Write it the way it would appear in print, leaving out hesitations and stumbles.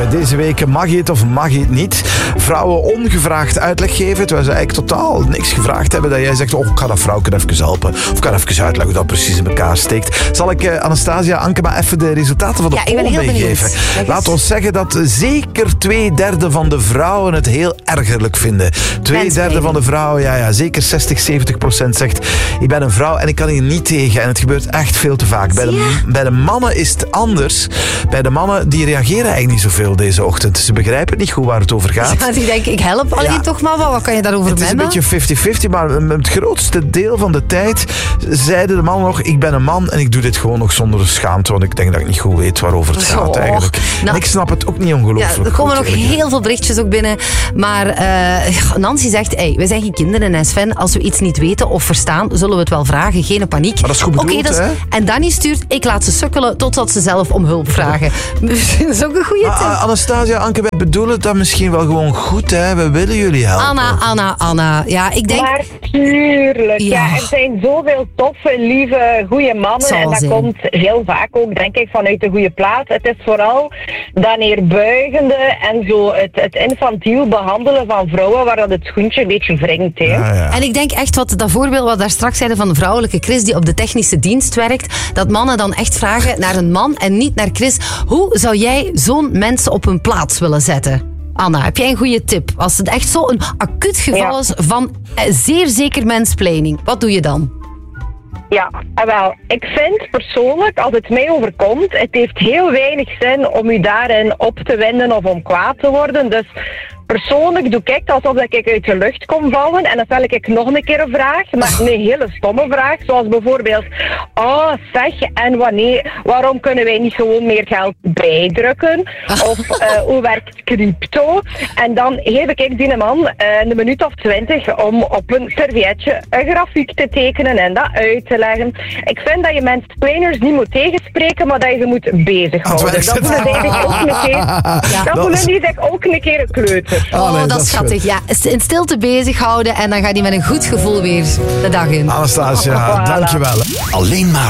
leven. Deze week mag je het of mag je het niet. Vrouwen ongevraagd uitleg geven, terwijl ze eigenlijk totaal niks gevraagd hebben. Dat jij zegt, ik kan dat vrouwke even helpen. Of ik kan even uitleggen hoe dat precies in elkaar steekt. Zal ik Anastasia, Anke, maar even de resultaten van de poll meegeven? Laat ons zeggen dat zeker 2/3 van de vrouwen het heel ergerlijk vinden. 2/3 van de vrouwen, zeker 60-70% zegt, ik ben een vrouw en ik kan hier niet tegen. En het gebeurt echt veel te vaak. Bij de mannen is het anders. Bij de mannen, die reageren eigenlijk niet zoveel deze ochtend. Ze begrijpen niet goed waar het over gaat. Ja, die denken, ik help alleen toch maar wat kan je daarover memmen? Het is een beetje 50-50, maar het grootste deel van de tijd zeiden de mannen nog, ik ben een man en ik doe dit gewoon nog zonder schaamte, want ik denk dat ik niet goed weet waarover het gaat eigenlijk. En ik snap het ook niet ongelooflijk. Ja, er komen nog heel veel berichtjes ook binnen, maar Nancy zegt, we zijn geen kinderen en Sven, als we iets niet weten of verstaan, zullen we het wel vragen, geen paniek. Maar dat is goed bedoeld, hè? En Danny stuurt, ik laat ze sukkelen totdat ze zelf om hulp vragen. Dat is ook een goede tip. Anastasia, Anke, wij bedoelen dat misschien wel gewoon goed, hè? We willen jullie helpen. Anna. Ja, ik denk... Maar tuurlijk, er zijn zoveel toffe, lieve, goede mannen. En dat komt heel vaak ook, denk ik, vanuit de goede plaats. Het is vooral dat neerbuigende en zo het infantiel behandelen van vrouwen, waar dat het schoentje een beetje wringt. Ja. En ik denk echt, dat voorbeeld wat daar straks zeiden van de vrouwelijke Chris die op de technische dienst werkt, dat mannen dan echt vragen naar een man en niet naar Chris. Hoe zou jij zo'n mensen op hun plaats willen zetten? Anna, heb jij een goede tip? Als het echt zo'n acuut geval is van zeer zeker mansplaining, wat doe je dan? Ja, wel, ik vind persoonlijk, als het mij overkomt, het heeft heel weinig zin om u daarin op te winden of om kwaad te worden. Dus persoonlijk doe ik alsof ik uit de lucht kom vallen en dan stel ik nog een keer een vraag, maar een hele stomme vraag, zoals bijvoorbeeld, zeg, en wanneer, waarom kunnen wij niet gewoon meer geld bijdrukken? Of hoe werkt crypto? En dan geef ik die man een minuut of 20 om op een servietje een grafiek te tekenen en dat uit te leggen. Ik vind dat je mansplainers niet moet tegenspreken, maar dat je ze moet bezighouden. Dat voelen die zich ook een keer een kleuter. Dat is schattig. Ja, in stilte bezighouden en dan gaat hij met een goed gevoel weer de dag in. Anastasia, dankjewel. Alleen maar